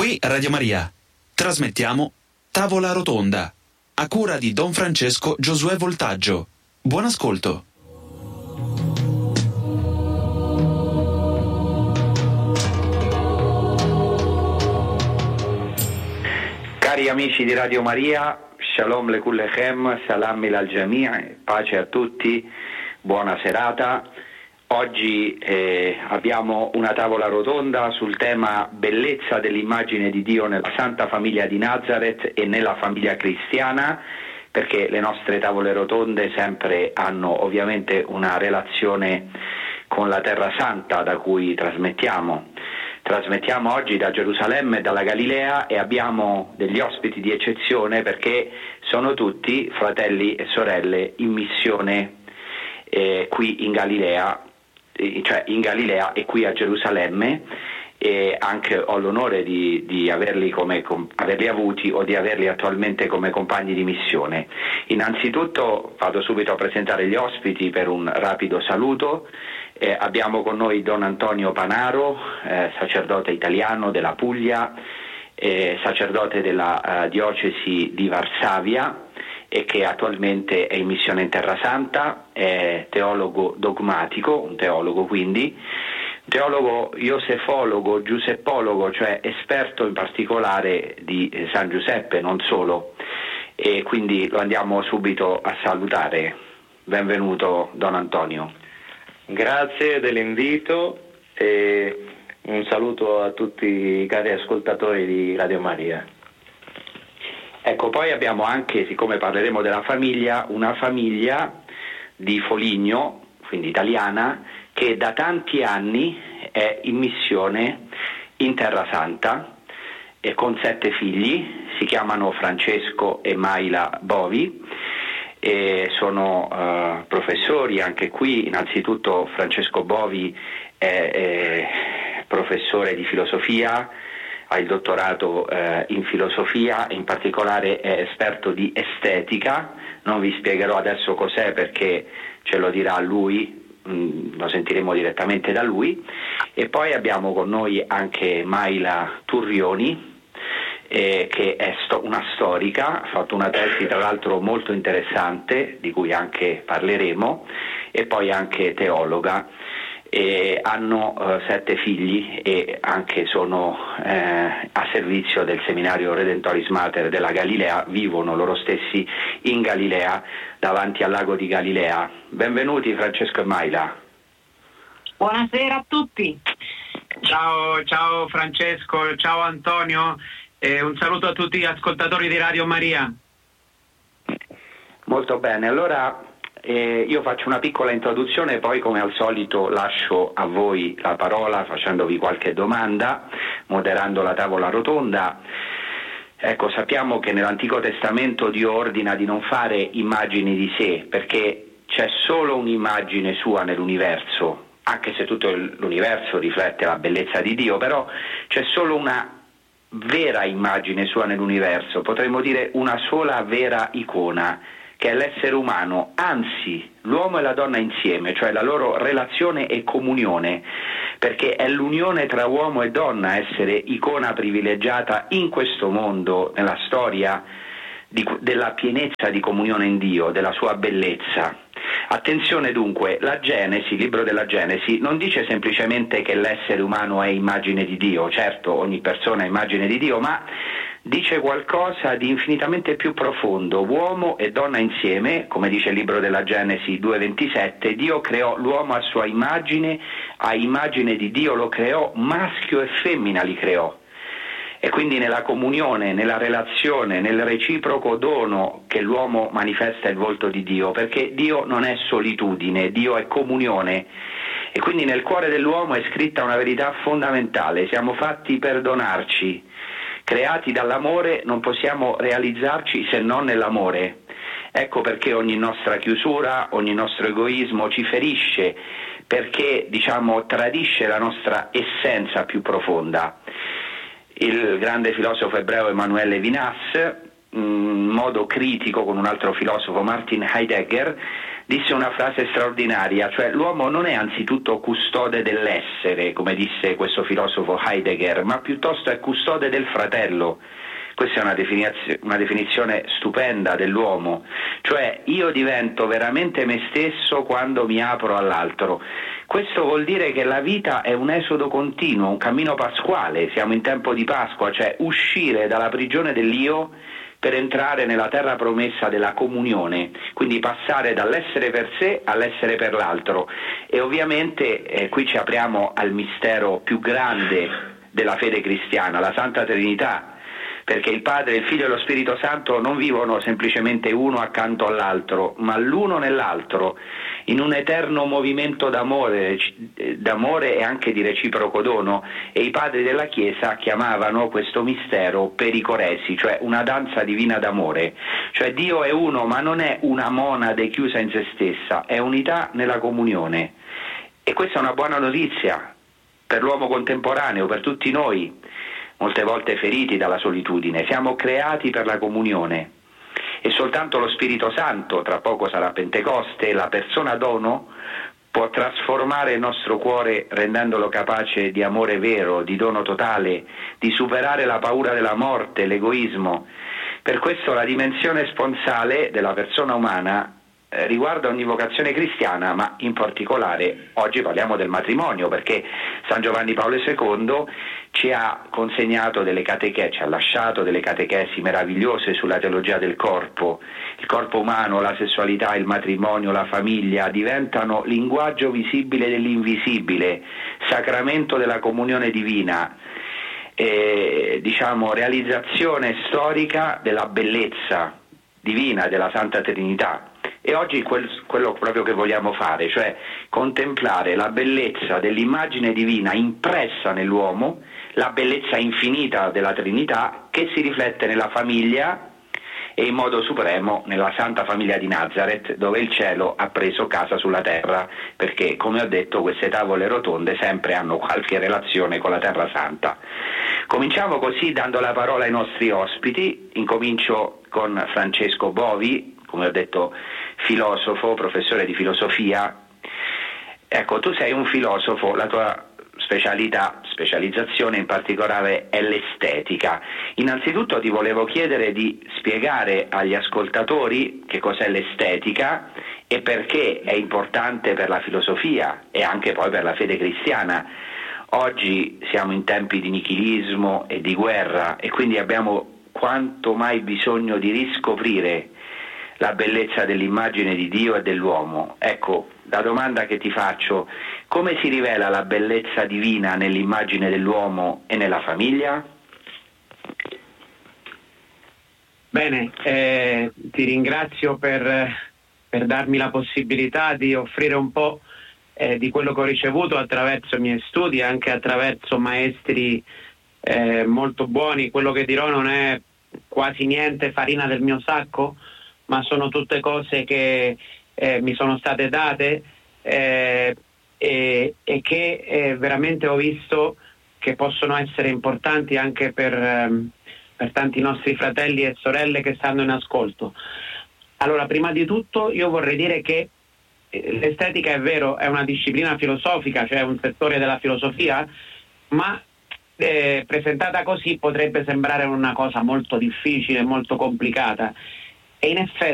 Qui Radio Maria. Trasmettiamo Tavola Rotonda, a cura di Don Francesco Giosuè Voltaggio. Buon ascolto. Cari amici di Radio Maria, Shalom Lekullechem, Salam al Jami', pace a tutti, buona serata. Oggi abbiamo una tavola rotonda sul tema bellezza dell'immagine di Dio nella Santa Famiglia di Nazareth e nella famiglia cristiana, perché le nostre tavole rotonde sempre hanno ovviamente una relazione con la Terra Santa da cui trasmettiamo. Trasmettiamo oggi da Gerusalemme e dalla Galilea e abbiamo degli ospiti di eccezione perché sono tutti fratelli e sorelle in missione qui in Galilea, cioè in Galilea e qui a Gerusalemme, e anche ho l'onore di averli avuti o di averli attualmente come compagni di missione. Innanzitutto vado subito a presentare gli ospiti per un rapido saluto. Abbiamo con noi Don Antonio Panaro, sacerdote italiano della Puglia, sacerdote della diocesi di Varsavia e che attualmente è in missione in Terra Santa, è teologo dogmatico, un teologo quindi, teologo iosefologo, giuseppologo, cioè esperto in particolare di San Giuseppe, non solo, e quindi lo andiamo subito a salutare. Benvenuto Don Antonio. Grazie dell'invito e un saluto a tutti i cari ascoltatori di Radio Maria. Ecco, poi abbiamo anche, siccome parleremo della famiglia, una famiglia di Foligno, quindi italiana, che da tanti anni è in missione in Terra Santa e con 7 figli, si chiamano Francesco e Maila Bovi, e sono professori anche qui. Innanzitutto Francesco Bovi è professore di filosofia, ha il dottorato in filosofia e in particolare è esperto di estetica. Non vi spiegherò adesso cos'è perché ce lo dirà lui, lo sentiremo direttamente da lui. E poi abbiamo con noi anche Maila Turrioni, che è una storica, ha fatto una tesi tra l'altro molto interessante di cui anche parleremo, e poi anche teologa. Hanno 7 figli e anche sono a servizio del seminario Redentoris Mater della Galilea, vivono loro stessi in Galilea davanti al lago di Galilea. Benvenuti Francesco e Maila. Buonasera a tutti. Ciao Francesco, ciao Antonio, un saluto a tutti gli ascoltatori di Radio Maria. Molto bene, allora io faccio una piccola introduzione e poi come al solito lascio a voi la parola facendovi qualche domanda, moderando la tavola rotonda. Ecco, sappiamo che nell'Antico Testamento Dio ordina di non fare immagini di sé perché c'è solo un'immagine sua nell'universo, anche se tutto l'universo riflette la bellezza di Dio, però c'è solo una vera immagine sua nell'universo, potremmo dire una sola vera icona, che è l'essere umano, anzi l'uomo e la donna insieme, cioè la loro relazione e comunione, perché è l'unione tra uomo e donna essere icona privilegiata in questo mondo, nella storia della pienezza di comunione in Dio, della sua bellezza. Attenzione dunque, la Genesi, il libro della Genesi, non dice semplicemente che l'essere umano è immagine di Dio, certo ogni persona è immagine di Dio, ma dice qualcosa di infinitamente più profondo. Uomo e donna insieme, come dice il libro della Genesi 2:27, Dio creò l'uomo a sua immagine, a immagine di Dio lo creò, maschio e femmina li creò. E quindi nella comunione, nella relazione, nel reciproco dono che l'uomo manifesta il volto di Dio, perché Dio non è solitudine, Dio è comunione. E quindi nel cuore dell'uomo è scritta una verità fondamentale: siamo fatti per donarci. Creati dall'amore non possiamo realizzarci se non nell'amore. Ecco perché ogni nostra chiusura, ogni nostro egoismo ci ferisce, perché tradisce la nostra essenza più profonda. Il grande filosofo ebreo Emanuele Levinas, in modo critico con un altro filosofo, Martin Heidegger, disse una frase straordinaria, cioè l'uomo non è anzitutto custode dell'essere, come disse questo filosofo Heidegger, ma piuttosto è custode del fratello. Questa è una definizione stupenda dell'uomo, cioè io divento veramente me stesso quando mi apro all'altro. Questo vuol dire che la vita è un esodo continuo, un cammino pasquale, siamo in tempo di Pasqua, cioè uscire dalla prigione dell'io per entrare nella terra promessa della comunione, quindi passare dall'essere per sé all'essere per l'altro. E ovviamente qui ci apriamo al mistero più grande della fede cristiana, la Santa Trinità, perché il Padre, il Figlio e lo Spirito Santo non vivono semplicemente uno accanto all'altro, ma l'uno nell'altro, in un eterno movimento d'amore e anche di reciproco dono, e i padri della Chiesa chiamavano questo mistero pericoresi, cioè una danza divina d'amore, cioè Dio è uno ma non è una monade chiusa in se stessa, è unità nella comunione, e questa è una buona notizia per l'uomo contemporaneo, per tutti noi, molte volte feriti dalla solitudine. Siamo creati per la comunione e soltanto lo Spirito Santo, tra poco sarà Pentecoste, la persona dono, può trasformare il nostro cuore rendendolo capace di amore vero, di dono totale, di superare la paura della morte, l'egoismo. Per questo la dimensione sponsale della persona umana riguarda ogni vocazione cristiana, ma in particolare oggi parliamo del matrimonio, perché San Giovanni Paolo II ci ha consegnato ci ha lasciato delle catechesi meravigliose sulla teologia del corpo. Il corpo umano, la sessualità, il matrimonio, la famiglia diventano linguaggio visibile dell'invisibile, sacramento della comunione divina, realizzazione storica della bellezza divina della Santa Trinità. E oggi quello proprio che vogliamo fare, cioè contemplare la bellezza dell'immagine divina impressa nell'uomo, la bellezza infinita della Trinità che si riflette nella famiglia e in modo supremo nella Santa Famiglia di Nazareth, dove il cielo ha preso casa sulla terra, perché, come ho detto, queste tavole rotonde sempre hanno qualche relazione con la Terra Santa. Cominciamo così dando la parola ai nostri ospiti. Incomincio con Francesco Bovi, come ho detto, filosofo, professore di filosofia. Ecco, tu sei un filosofo, la tua specializzazione in particolare è l'estetica. Innanzitutto ti volevo chiedere di spiegare agli ascoltatori che cos'è l'estetica e perché è importante per la filosofia e anche poi per la fede cristiana. Oggi siamo in tempi di nichilismo e di guerra e quindi abbiamo quanto mai bisogno di riscoprire la bellezza dell'immagine di Dio e dell'uomo. Ecco, la domanda che ti faccio: come si rivela la bellezza divina nell'immagine dell'uomo e nella famiglia? Bene, ti ringrazio per darmi la possibilità di offrire un po' di quello che ho ricevuto attraverso i miei studi, anche attraverso maestri molto buoni. Quello che dirò non è quasi niente farina del mio sacco, ma sono tutte cose che mi sono state date e che veramente ho visto che possono essere importanti anche per tanti nostri fratelli e sorelle che stanno in ascolto. Allora, prima di tutto io vorrei dire che l'estetica, è vero, è una disciplina filosofica, cioè un settore della filosofia, ma presentata così potrebbe sembrare una cosa molto difficile, molto complicata. E in effetti